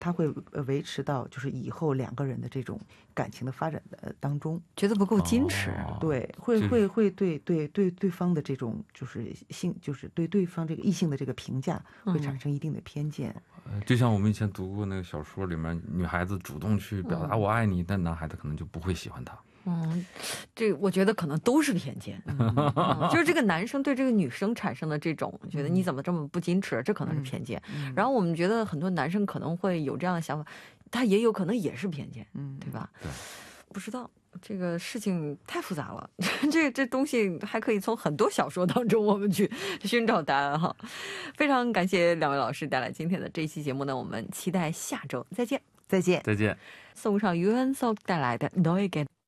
他会维持到就是以后两个人的这种感情的发展的当中， 觉得不够矜持。 对，会对对方的这种就是对对方这个异性的这个评价会产生一定的偏见。 就像我们以前读过那个小说里面，女孩子主动去表达我爱你，但男孩子可能就不会喜欢她。 这我觉得可能都是偏见，就是这个男生对这个女生产生的这种觉得你怎么这么不矜持，这可能是偏见。然后我们觉得很多男生可能会有这样的想法，他也有可能也是偏见，对吧？不知道，这个事情太复杂了，这东西还可以从很多小说当中我们去寻找答案哈。非常感谢两位老师带来今天的这一期节目呢，我们期待下周再见。 再见。 再见。 送上유현석带来的너에게